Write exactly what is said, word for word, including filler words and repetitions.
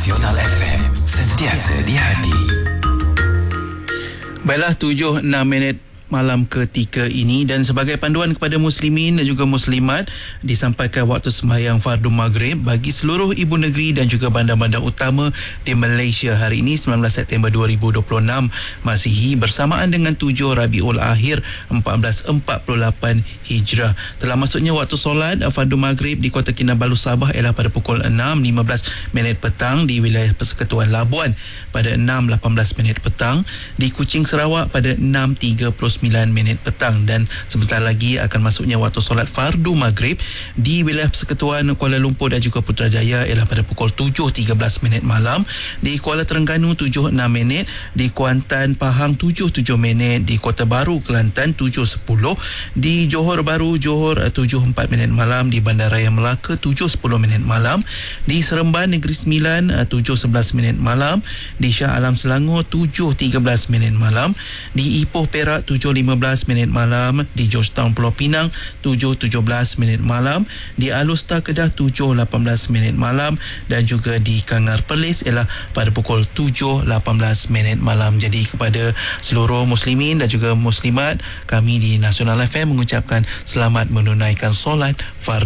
Nasional F M, sentiasa di hati. Baiklah, tujuh enam minit malam ketika ini, dan sebagai panduan kepada muslimin dan juga muslimat, disampaikan waktu sembahyang fardu maghrib bagi seluruh ibu negeri dan juga bandar-bandar utama di Malaysia hari ini sembilan belas September dua ribu dua puluh enam Masihi bersamaan dengan tujuh Rabiul Akhir seribu empat ratus empat puluh lapan Hijrah. Telah masuknya waktu solat fardu maghrib di Kota Kinabalu Sabah ialah pada pukul enam lima belas minit petang di wilayah Persekutuan Labuan, pada enam lapan belas minit petang di Kuching Sarawak, pada enam tiga puluh sembilan minit petang, dan sebentar lagi akan masuknya waktu solat fardu maghrib di wilayah Persekutuan Kuala Lumpur dan juga Putrajaya ialah pada pukul tujuh tiga belas minit malam, di Kuala Terengganu tujuh enam minit, di Kuantan Pahang tujuh tujuh minit, di Kota Baru Kelantan tujuh sepuluh, di Johor Bahru Johor tujuh empat minit malam, di Bandaraya Melaka tujuh sepuluh minit malam, di Seremban Negeri Sembilan tujuh sebelas minit malam, di Shah Alam Selangor tujuh tiga belas minit malam, di Ipoh Perak tujuh lima belas minit malam, di Georgetown Pulau Pinang tujuh tujuh belas minit malam, di Alustar Kedah tujuh lapan belas minit malam, dan juga di Kangar Perlis ialah pada pukul tujuh lapan belas minit malam. Jadi kepada seluruh muslimin dan juga muslimat, kami di Nasional F M mengucapkan selamat menunaikan solat fardu